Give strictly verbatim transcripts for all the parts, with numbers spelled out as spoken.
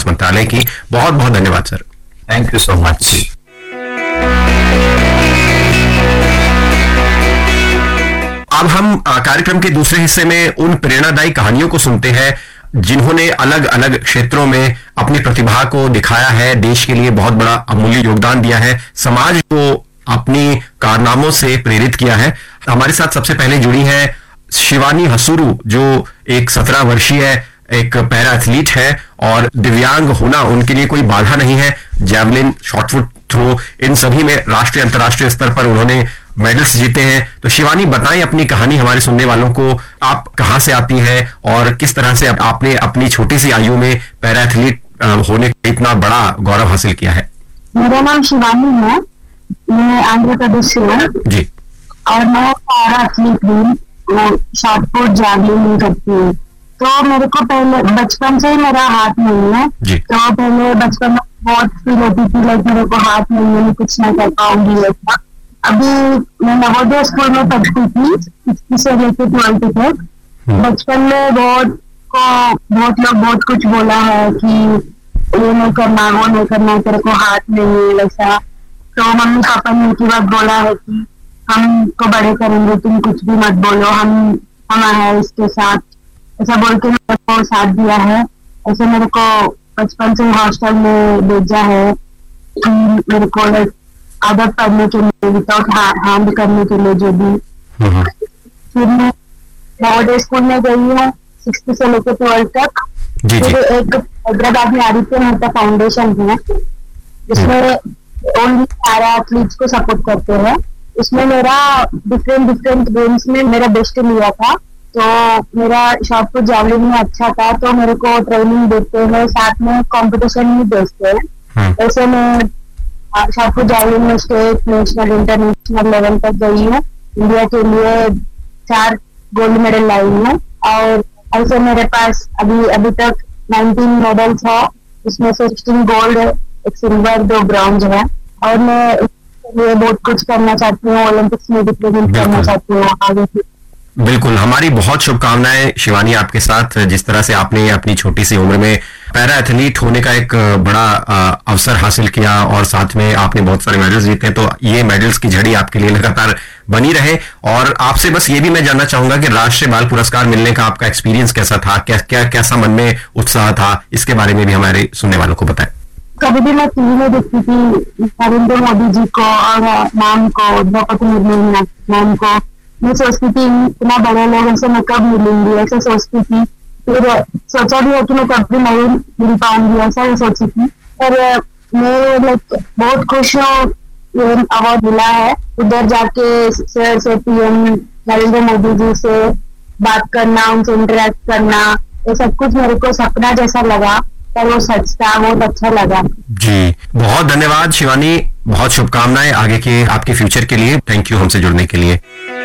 मंत्रालय की। बहुत बहुत धन्यवाद sir. Thank you so much. अब हम कार्यक्रम के दूसरे हिस्से में उन प्रेरणादायी कहानियों को सुनते हैं जिन्होंने अलग अलग क्षेत्रों में अपनी प्रतिभा को दिखाया है, देश के लिए बहुत बड़ा अमूल्य योगदान दिया है, समाज को अपनी कारनामों से प्रेरित किया है। हमारे साथ सबसे पहले जुड़ी है शिवानी हसूरू, जो एक सत्रह वर्षीय एक पैरा एथलीट है और दिव्यांग होना उनके लिए कोई बाधा नहीं है। जैवलिन, शॉर्टपुट थ्रो, इन सभी में राष्ट्रीय अंतर्राष्ट्रीय स्तर पर उन्होंने मेडल्स जीते हैं। तो शिवानी, बताएं अपनी कहानी हमारे सुनने वालों को, आप कहां से आती हैं और किस तरह से आपने अपनी छोटी सी आयु में पैरा एथलीट होने का इतना बड़ा गौरव हासिल किया है। मेरा नाम शिवानी है, मैं आंध्र प्रदेश से हूँ जी, और मैं पैरा एथलीट हूँ, शॉर्टपुट जैवलिन करती हूँ। तो मेरे को पहले बचपन से ही मेरा हाथ नहीं है, तो पहले बचपन में बहुत फील होती थी लाइक मेरे को हाथ नहीं है, मैं कुछ नहीं कर पाऊंगी ऐसा। अभी मैं नवोदय स्कूल में पढ़ती थी सिक्स्थ से लेकर ट्वेल्थ तक। बचपन में बहुत को बहुत लोग बहुत कुछ बोला है कि ये नहीं करना, वो नहीं करना, तेरे को हाथ नहीं है वैसा। तो मम्मी पापा ने एक बात बोला है कि हमको बड़े करेंगे, तुम कुछ भी मत बोलो, हम हम है इसके साथ, ऐसा बोल के मेरे को साथ दिया है। ऐसे मेरे को बचपन से हॉस्टल में भेजा है कि मेरे को आदत पढ़ने के लिए, विदाउट हैंड करने के लिए जो भी। फिर मैं नवोदय स्कूल में गई हूँ सिक्स्थ से लेकर ट्वेल्थ तक। फिर एक हैदराबाद में आदित्य मेहता फाउंडेशन है, जिसमें ओनली पैरा एथलीट्स को सपोर्ट करते हैं। उसमें मेरा डिफरेंट डिफरेंट गेम्स में मेरा बेस्ट लिया था, तो मेरा शॉर्टपुट जैवलिन में अच्छा था, तो मेरे को ट्रेनिंग देते हैं, साथ में कंपटीशन भी भेजते हैं। ऐसे में शॉर्टपुट जैवलिन में स्टेट, नेशनल, इंटरनेशनल लेवल तक गई हूँ। इंडिया के लिए चार गोल्ड मेडल लाई हूँ, और ऐसे मेरे पास अभी अभी तक नाइनटीन मेडल्स है, उसमें से सिक्सटीन गोल्ड, एक सिल्वर, दो ब्रॉन्ज है। और मैं ये बहुत कुछ करना चाहती हूँ, ओलंपिक्स में रिप्रेजेंट करना चाहती हूँ आगे। बिल्कुल, हमारी बहुत शुभकामनाएं शिवानी आपके साथ, जिस तरह से आपने अपनी छोटी सी उम्र में पैरा एथलीट होने का एक बड़ा अवसर हासिल किया और साथ में आपने बहुत सारे मेडल्स जीते। तो ये मेडल्स की झड़ी आपके लिए लगातार बनी रहे। और आपसे बस ये भी मैं जानना चाहूंगा कि राष्ट्रीय बाल पुरस्कार मिलने का आपका एक्सपीरियंस कैसा था, क्या क्या कैसा मन में उत्साह था, इसके बारे में भी हमारे सुनने वालों को बताएं। कभी भी मैं टीवी में देखती थी नरेंद्र मोदी जी को और मैम को, द्रौपदी मुर्मू मैम को, मैं सोचती थी इतना बड़े लोगों से मैं कब मिलूंगी, ऐसे सोचती थी। फिर सोचा भी है कि मैं कब भी नहीं मिल पाऊंगी, ऐसा ही सोची थी। पर मैं लाइक बहुत खुश हूँ ये अवार्ड मिला है। उधर जाके सर से, पीएम नरेंद्र मोदी जी से बात करना, उनसे इंटरेक्ट करना, ये सब कुछ मेरे को सपना जैसा लगा, पर वो सच था, बहुत अच्छा लगा। जी, बहुत धन्यवाद शिवानी, बहुत शुभकामनाएं आगे के आपके फ्यूचर के लिए। थैंक यू हमसे जुड़ने के लिए।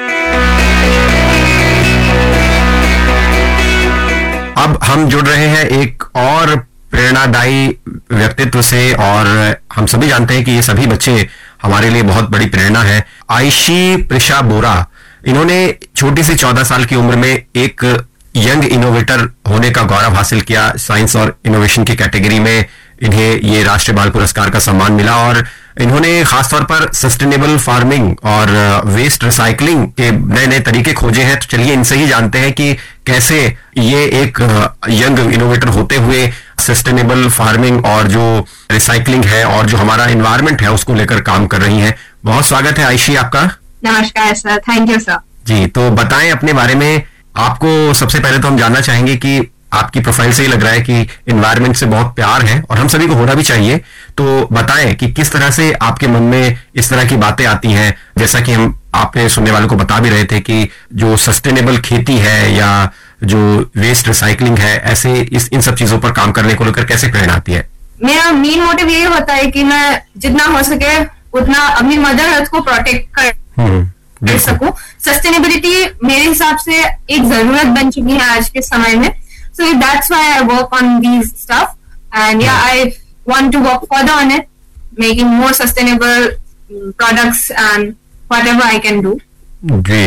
अब हम जुड़ रहे हैं एक और प्रेरणादायी व्यक्तित्व से, और हम सभी जानते हैं कि ये सभी बच्चे हमारे लिए बहुत बड़ी प्रेरणा है। आयशी प्रिशा बोरा, इन्होंने छोटी सी चौदह साल की उम्र में एक यंग इनोवेटर होने का गौरव हासिल किया। साइंस और इनोवेशन की कैटेगरी में इन्हें ये राष्ट्रीय बाल पुरस्कार का सम्मान मिला, और इन्होंने खासतौर पर सस्टेनेबल फार्मिंग और वेस्ट रिसाइकलिंग के नए नए तरीके खोजे हैं। तो चलिए इनसे ही जानते हैं कि कैसे ये एक यंग इनोवेटर होते हुए सस्टेनेबल फार्मिंग और जो रिसाइकलिंग है और जो हमारा एनवायरनमेंट है उसको लेकर काम कर रही हैं। बहुत स्वागत है आयशी आपका। नमस्कार सर, थैंक यू सर। जी, तो बताएं अपने बारे में। आपको सबसे पहले तो हम जानना चाहेंगे कि आपकी प्रोफाइल से ही लग रहा है कि एनवायरनमेंट से बहुत प्यार है, और हम सभी को होना भी चाहिए। तो बताएं कि किस तरह से आपके मन में इस तरह की बातें आती हैं, जैसा कि हम आपने सुनने वालों को बता भी रहे थे कि जो सस्टेनेबल खेती है या जो वेस्ट रिसाइकलिंग है, ऐसे इस इन सब चीजों पर काम करने को लेकर कैसे प्रेरणा आती है? मेरा मेन मोटिव यही होता है कि मैं जितना हो सके उतना अपनी मदर अर्थ को प्रोटेक्ट कर कर सकूं। सस्टेनेबिलिटी मेरे हिसाब से एक जरूरत बन चुकी है आज के समय में। So that's why I work on these stuff, and yeah, I want to work further on it, making more sustainable products and whatever I can do. जी,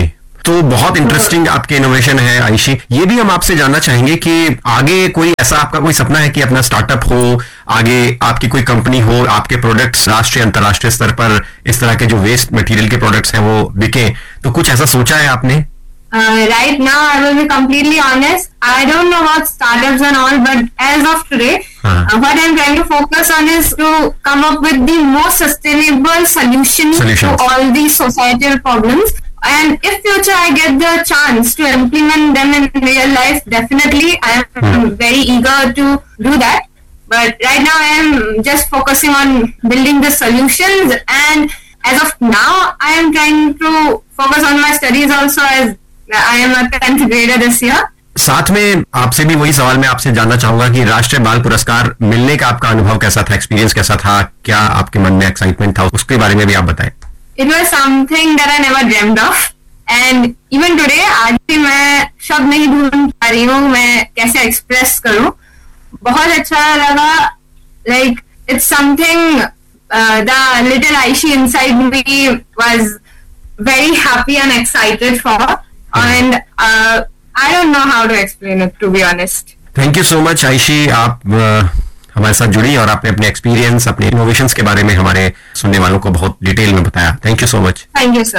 तो बहुत इंटरेस्टिंग आपके इनोवेशन है आयशी। ये भी हम आपसे जानना चाहेंगे कि आगे कोई ऐसा आपका कोई सपना है कि अपना स्टार्टअप हो, आगे आपकी कोई कंपनी हो, आपके प्रोडक्ट्स राष्ट्रीय अंतर्राष्ट्रीय स्तर पर इस तरह के जो वेस्ट मटेरियल के प्रोडक्ट्स हैं वो बिके, तो कुछ ऐसा सोचा है आपने? Uh, right now, I will be completely honest. I don't know about startups and all, but as of today, uh-huh. uh, what I'm trying to focus on is to come up with the most sustainable solutions, solutions. to all these societal problems. And if future I get the chance to implement them in real life, definitely I am hmm. very eager to do that. But right now, I am just focusing on building the solutions. And as of now, I am trying to focus on my studies also, as I am a tenth grader this year. साथ में आपसे भी वही सवाल मैं आपसे जानना चाहूंगा कि राष्ट्रीय बाल पुरस्कार मिलने का आपका अनुभव कैसा था, एक्सपीरियंस कैसा था, क्या आपके मन में एक्साइटमेंट था, उसके बारे में भी आप बताएं। It was something that I never dreamed of, and even today आज भी मैं शब्द नहीं ढूंढ पा रही हूँ मैं कैसे एक्सप्रेस करूँ। बहुत अच्छा लगा, like it's something uh, the little Aishi inside me was very happy and excited for. And uh, I don't know how to explain it, to be honest. Thank you so much, आयशी। आप uh, हमारे साथ जुड़ी और आपने अपने experience, अपने innovations के बारे में हमारे सुनने वालों को बहुत डिटेल में बताया। Thank you so much. Thank you sir.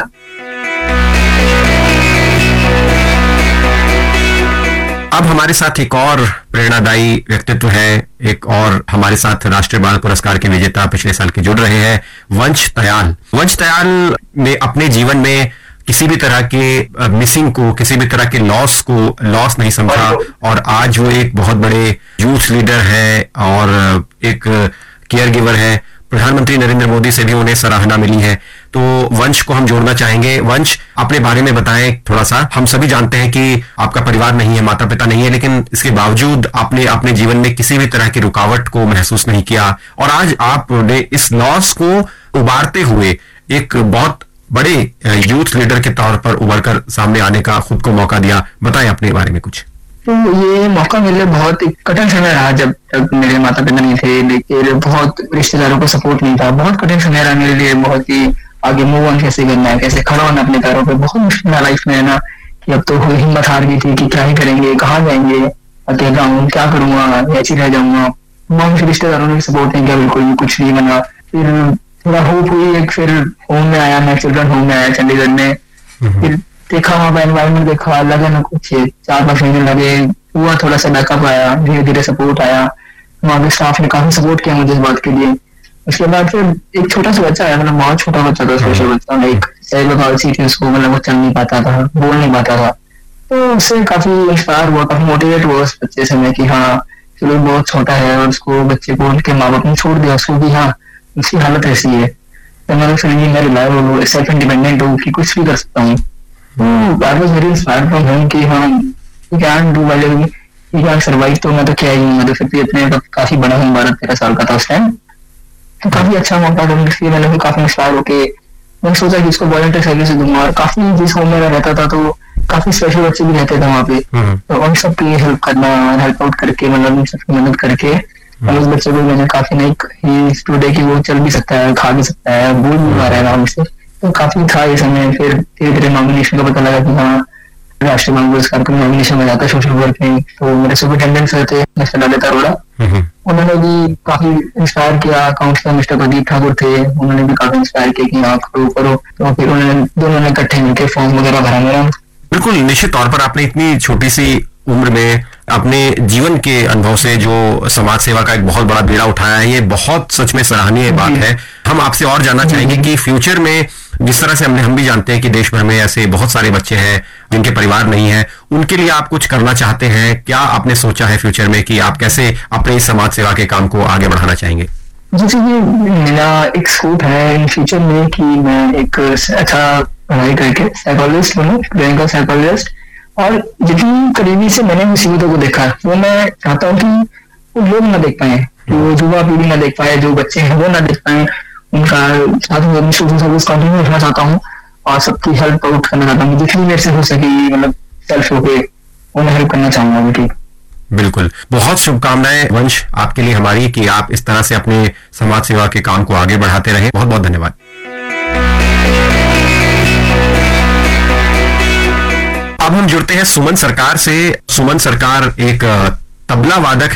अब हमारे साथ एक और प्रेरणादायी व्यक्तित्व है, एक और हमारे साथ राष्ट्रीय बाल पुरस्कार के विजेता पिछले साल के जुड़ रहे हैं, वंश तयाल। वंश तयाल ने अपने जीवन में किसी भी तरह के मिसिंग को, किसी भी तरह के लॉस को लॉस नहीं समझा और आज वो एक बहुत बड़े यूथ लीडर है और एक केयर गिवर है। प्रधानमंत्री नरेंद्र मोदी से भी उन्हें सराहना मिली है। तो वंश को हम जोड़ना चाहेंगे। वंश, अपने बारे में बताएं थोड़ा सा। हम सभी जानते हैं कि आपका परिवार नहीं है, माता पिता नहीं है, लेकिन इसके बावजूद आपने अपने जीवन में किसी भी तरह की रुकावट को महसूस नहीं किया और आज आपने इस लॉस को उबारते हुए एक बहुत बड़े यूथ लीडर के तौर पर उभर कर सामने आने का खुद को मौका दिया। बताएं अपने बारे में कुछ। तो ये मौका मेरे लिए बहुत कठिन समय रहा, जब तक मेरे माता पिता नहीं थे, लेकिन बहुत रिश्तेदारों को सपोर्ट नहीं था। बहुत कठिन समय रहा मेरे लिए, बहुत ही आगे मूव ऑन कैसे करना है, कैसे खड़ा होना अपने पैरों पे, बहुत मुश्किल था लाइफ में, है ना। कि अब तो हिम्मत हार गई थी कि क्या ही करेंगे, कहाँ जाएंगे, अकेला हूँ, क्या करूंगा, ऐसे रह जाऊंगा। बहुत रिश्तेदारों ने सपोर्ट नहीं किया, बिल्कुल भी कुछ नहीं बना। फिर थोड़ा होप हुई, एक फिर होम में आया, मैं चिल्ड्रन होम में आया चंडीगढ़ में। फिर देखा वहाँ का एनवायरमेंट, देखा, लगा ना कुछ, चार पांच महीने लगे, हुआ थोड़ा सा बैकअप आया, धीरे धीरे सपोर्ट आया। वहाँ के स्टाफ ने काफी सपोर्ट किया मुझे इस बात के लिए। उसके बाद फिर एक छोटा सा बच्चा आया, मतलब बहुत छोटा बच्चा था, स्पेशल बच्चा, एक सेरेब्रल पॉल्सी थी उसको, मतलब वो चल नहीं पाता था, बोल नहीं पाता था। तो उससे काफी इंस्पायर हुआ, काफी मोटिवेट हुआ उस बच्चे से मैं कि हाँ चलो बहुत छोटा है और उसको, बच्चे को उनके माँ बाप ने छोड़ दिया उसको कि हाँ उसकी हालत ऐसी है। तो मैंने फिर मैं रिलायबल हूँ, सेल्फ इंडिपेंडेंट हूँ कि कुछ भी कर सकता हूँ। I was very inspired from him कि हाँ you can do well, you can survive. तो मैं तो क्या ही हूँ, मैं तो फिर भी इतने काफी बड़ा हूँ, बारह तेरह साल का था उस टाइम। तो काफी अच्छा मौका था, इसलिए मैंने भी काफी इंस्पायर होके मैंने सोचा कि इसको वॉलंटियर सर्विस दूंगा। और काफी जिस होम में रहता था तो काफी स्पेशल बच्चे भी रहते थे वहाँ पे, तो उन सबकी हेल्प करना, हेल्प आउट करके, मतलब उन सबकी मदद करके, और उस बच्चे को मैंने काफी नहीं स्टूडे की वो चल भी सकता है, खा भी सकता है, बोल भी पा रहा है नाम से। तो काफी था ये समय। फिर धीरे धीरे नॉमिनेशन का पता लगा कि हाँ राष्ट्रीय बाल पुरस्कार का नॉमिनेशन में जाता सोशल वर्क में। तो मेरे सुपरिटेंडेंट सर थे मिस्टर ललिता अरोड़ा, उन्होंने भी काफी इंस्पायर किया। काउंसलर मिस्टर प्रदीप ठाकुर थे, उन्होंने भी काफी इंस्पायर किया कि हाँ करो करो। तो फिर उन्होंने दोनों ने इकट्ठे मिलकर फॉर्म वगैरह भरा मेरा। बिल्कुल, निश्चित तौर पर आपने इतनी छोटी सी उम्र में अपने जीवन के अनुभव से जो समाज सेवा का एक बहुत बड़ा बीड़ा उठाया है, ये बहुत सच में सराहनीय बात है। हम आपसे और जानना चाहेंगे कि फ्यूचर में, जिस तरह से हमने हम भी जानते हैं कि देश भर में ऐसे बहुत सारे बच्चे हैं जिनके परिवार नहीं है, उनके लिए आप कुछ करना चाहते हैं, क्या आपने सोचा है फ्यूचर में कि आप कैसे अपने इस समाज सेवा के काम को आगे बढ़ाना चाहेंगे? जैसे कि मेरा एक स्कोप है इन फ्यूचर में कि मैं एक अच्छा पढ़ाई करके साइकोलॉजिस्ट बनूं, क्लिनिकल साइकोलॉजिस्ट। और जितनी करीबी से मैंने मुसीबतों को देखा है, वो मैं चाहता हूँ कि वो लोग ना देख पाए, वो युवा पीढ़ी ना देख पाए, जो बच्चे हैं वो ना देख पाए। उनका साथ में अपनी सोशल सर्विस कंटिन्यू रखना चाहता हूँ और सबकी हेल्प आउट करना चाहता हूँ, जितनी मेरे से हो सके, मतलब सेल्फ होके उन्हें हेल्प करना चाहूंगा उनकी। बिल्कुल, बहुत शुभकामनाएं वंश आपके लिए हमारी कि आप इस तरह से अपने समाज सेवा के काम को आगे बढ़ाते रहें। बहुत बहुत धन्यवाद। अब हम जुड़ते हैं सुमन सरकार से। सुमन सरकार एक तबला वादक